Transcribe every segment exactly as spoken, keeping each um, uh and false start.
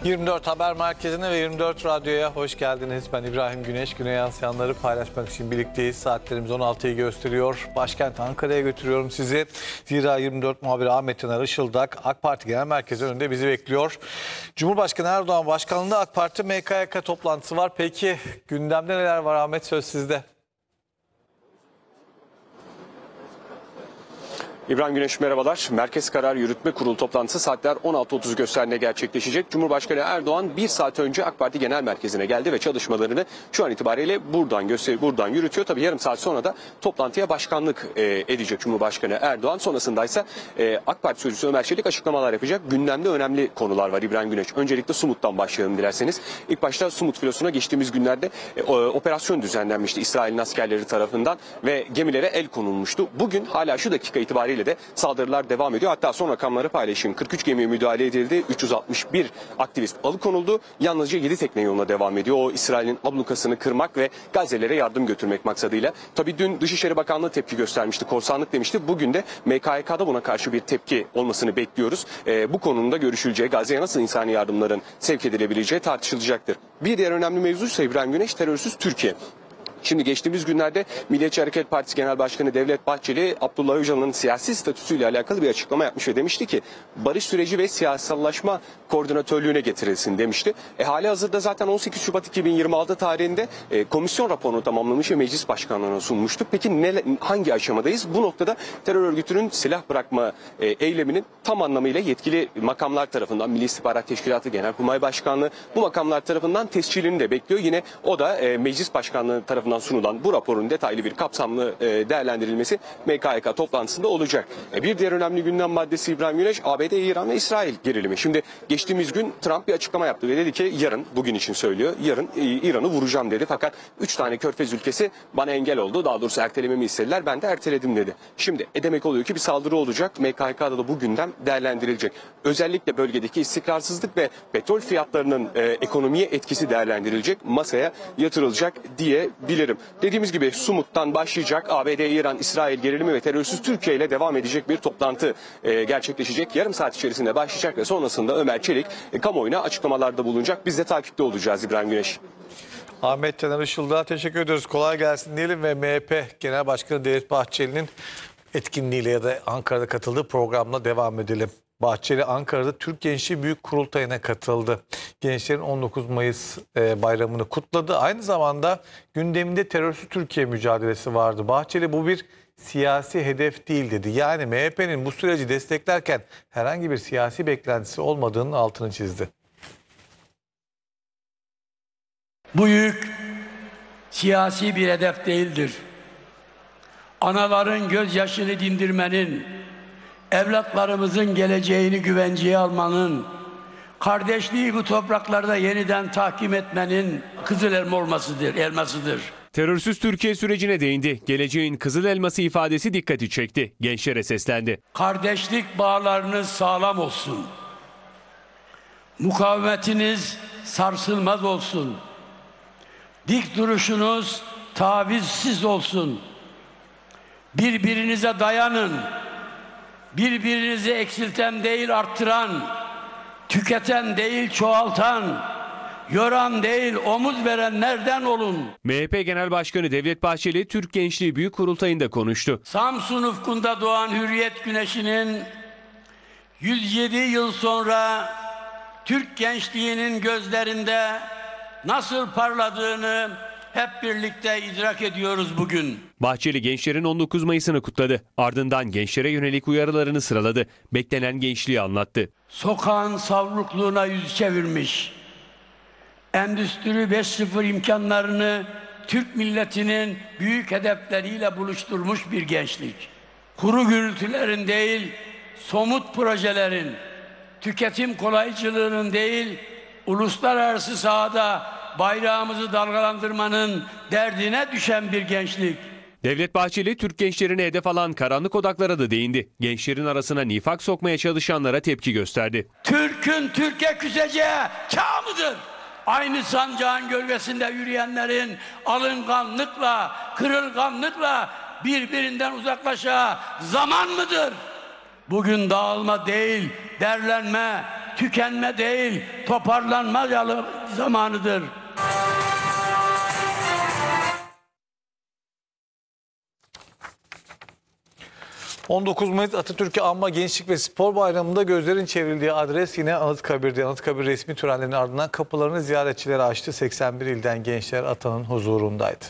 yirmi dört Haber Merkezi'ne ve yirmi dört Radyo'ya hoş geldiniz. Ben İbrahim Güneş. Güne yansıyanları paylaşmak için birlikteyiz. Saatlerimiz on altıyı gösteriyor. Başkent Ankara'ya götürüyorum sizi. Zira yirmi dört muhabiri Ahmet Taner Işıldak AK Parti Genel Merkezi önünde bizi bekliyor. Cumhurbaşkanı Erdoğan başkanlığında AK Parti M K Y K toplantısı var. Peki gündemde neler var Ahmet, söz sizde. İbrahim Güneş merhabalar. Merkez Karar Yürütme Kurulu toplantısı saatler on altı otuz gösterine gerçekleşecek. Cumhurbaşkanı Erdoğan bir saat önce AK Parti Genel Merkezi'ne geldi ve çalışmalarını şu an itibariyle buradan göster buradan yürütüyor. Tabii yarım saat sonra da toplantıya başkanlık e, edecek Cumhurbaşkanı Erdoğan. Sonrasındaysa e, AK Parti Sözcüsü Ömer Çelik açıklamalar yapacak. Gündemde önemli konular var İbrahim Güneş. Öncelikle Sumut'tan başlayalım dilerseniz. İlk başta Sumut filosuna geçtiğimiz günlerde e, operasyon düzenlenmişti İsrail'in askerleri tarafından ve gemilere el konulmuştu. Bugün hala şu dakika itibariyle de saldırılar devam ediyor. Hatta son rakamları paylaşayım. kırk üç gemiye müdahale edildi. üç yüz altmış bir aktivist alıkonuldu. Yalnızca yedi tekne yoluna devam ediyor. O İsrail'in ablukasını kırmak ve Gazze'lere yardım götürmek maksadıyla. Tabii dün Dışişleri Bakanlığı tepki göstermişti. Korsanlık demişti. Bugün de M K Y K'da buna karşı bir tepki olmasını bekliyoruz. Ee, bu konunun görüşüleceği, Gazze'ye nasıl insani yardımların sevk edilebileceği tartışılacaktır. Bir diğer önemli mevzu ise İbrahim Güneş, terörsüz Türkiye. Şimdi geçtiğimiz günlerde Milliyetçi Hareket Partisi Genel Başkanı Devlet Bahçeli, Abdullah Öcalan'ın siyasi statüsüyle alakalı bir açıklama yapmış ve demişti ki barış süreci ve siyasallaşma koordinatörlüğüne getirilsin demişti. E, hali hazırda zaten on sekiz Şubat iki bin yirmi altı tarihinde e, komisyon raporunu tamamlamış ve meclis başkanlığına sunmuştu. Peki ne, hangi aşamadayız? Bu noktada terör örgütünün silah bırakma e, eyleminin tam anlamıyla yetkili makamlar tarafından, Milli İstihbarat Teşkilatı, Genelkurmay Başkanlığı bu makamlar tarafından tescilini de bekliyor. Yine o da e, meclis başkanlığı tarafından sunulan bu raporun detaylı bir kapsamlı e, değerlendirilmesi M K Y K toplantısında olacak. E, bir diğer önemli gündem maddesi İbrahim Güneş, A B D, İran ve İsrail gerilimi. Şimdi geçtiğimiz gün Trump bir açıklama yaptı ve dedi ki yarın, bugün için söylüyor, yarın e, İran'ı vuracağım dedi. Fakat üç tane körfez ülkesi bana engel oldu. Daha doğrusu ertelememi istediler. Ben de erteledim dedi. Şimdi e, demek oluyor ki bir saldırı olacak. M K Y K'da da bu gündem değerlendirilecek. Özellikle bölgedeki istikrarsızlık ve petrol fiyatlarının e, ekonomiye etkisi değerlendirilecek. Masaya yatırılacak diyebilirim. Dediğimiz gibi Sumut'tan başlayacak A B D, İran, İsrail gerilimi ve terörsüz Türkiye ile devam edecek bir toplantı e, gerçekleşecek. Yarım saat içerisinde başlayacak ve sonrasında Ömer Çelik e, kamuoyuna açıklamalarda bulunacak. Biz de takipte olacağız İbrahim Güneş. Ahmet Taner Işıldak'a teşekkür ediyoruz. Kolay gelsin diyelim ve M H P Genel Başkanı Devlet Bahçeli'nin etkinliğiyle ya da Ankara'da katıldığı programla devam edelim. Bahçeli Ankara'da Türk Gençliği Büyük Kurultayı'na katıldı. Gençlerin on dokuz Mayıs bayramını kutladı. Aynı zamanda gündeminde terörsüz Türkiye mücadelesi vardı. Bahçeli bu bir siyasi hedef değil dedi. Yani M H P'nin bu süreci desteklerken herhangi bir siyasi beklentisi olmadığının altını çizdi. Bu yük siyasi bir hedef değildir. Anaların gözyaşını dindirmenin, evlatlarımızın geleceğini güvenceye almanın, kardeşliği bu topraklarda yeniden tahkim etmenin kızıl elma olmasıdır, elmasıdır. Terörsüz Türkiye sürecine değindi. Geleceğin kızıl elması ifadesi dikkati çekti. Gençlere seslendi. Kardeşlik bağlarınız sağlam olsun. Mukavemetiniz sarsılmaz olsun. Dik duruşunuz tavizsiz olsun. Birbirinize dayanın. Birbirinizi eksilten değil arttıran, tüketen değil çoğaltan, yoran değil omuz verenlerden olun. M H P Genel Başkanı Devlet Bahçeli Türk Gençliği Büyük Kurultayı'nda konuştu. Samsun ufkunda doğan hürriyet güneşinin yüz yedi yıl sonra Türk gençliğinin gözlerinde nasıl parladığını hep birlikte idrak ediyoruz bugün. Bahçeli gençlerin on dokuz Mayıs'ını kutladı. Ardından gençlere yönelik uyarılarını sıraladı. Beklenen gençliği anlattı. Sokağın savrukluğuna yüz çevirmiş, Endüstri beş nokta sıfır imkanlarını Türk milletinin büyük hedefleriyle buluşturmuş bir gençlik. Kuru gürültülerin değil, somut projelerin, tüketim kolaycılığının değil, uluslararası sahada bayrağımızı dalgalandırmanın derdine düşen bir gençlik. Devlet Bahçeli Türk gençlerini hedef alan karanlık odaklara da değindi. Gençlerin arasına nifak sokmaya çalışanlara tepki gösterdi. Türk'ün Türkiye küseceği çağ mıdır? Aynı sancağın gölgesinde yürüyenlerin alınganlıkla, kırılganlıkla birbirinden uzaklaşacağı zaman mıdır? Bugün dağılma değil, derlenme, tükenme değil, toparlanma zamanıdır. on dokuz Mayıs Atatürk'ü Anma Gençlik ve Spor Bayramı'nda gözlerin çevrildiği adres yine Anıtkabir'de. Anıtkabir resmi törenlerin ardından kapılarını ziyaretçilere açtı. seksen bir ilden gençler atanın huzurundaydı.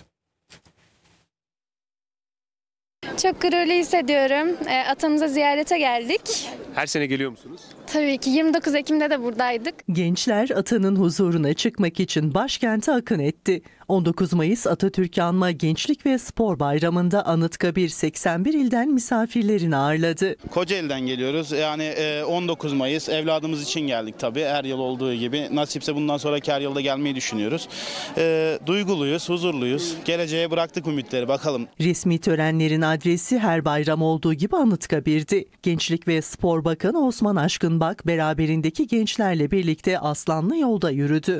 Çok gururlu hissediyorum. E, Atamıza ziyarete geldik. Her sene geliyor musunuz? Tabii ki yirmi dokuz Ekim'de de buradaydık. Gençler atanın huzuruna çıkmak için başkente akın etti. on dokuz Mayıs Atatürk Anma Gençlik ve Spor Bayramı'nda Anıtkabir seksen bir ilden misafirlerini ağırladı. Kocaeli'den geliyoruz. Yani on dokuz Mayıs evladımız için geldik tabii. Her yıl olduğu gibi. Nasipse bundan sonraki her yılda gelmeyi düşünüyoruz. E, duyguluyuz, huzurluyuz. Geleceğe bıraktık ümitleri, bakalım. Resmi törenlerin adresi her bayram olduğu gibi Anıtkabir'di. Gençlik ve Spor Bakanı Osman Aşkınbak beraberindeki gençlerle birlikte Aslanlı Yolda yürüdü.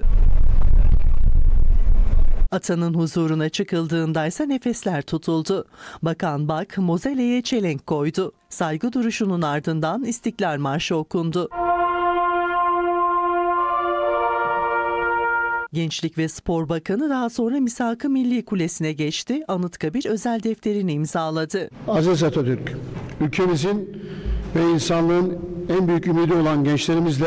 Atanın huzuruna çıkıldığında ise nefesler tutuldu. Bakan Bak, mozeleye çelenk koydu. Saygı duruşunun ardından İstiklal Marşı okundu. Gençlik ve Spor Bakanı daha sonra Misak-ı Milli Kulesi'ne geçti. Anıtkabir özel defterini imzaladı. Aziz Atatürk, ülkemizin ve insanlığın en büyük ümidi olan gençlerimizle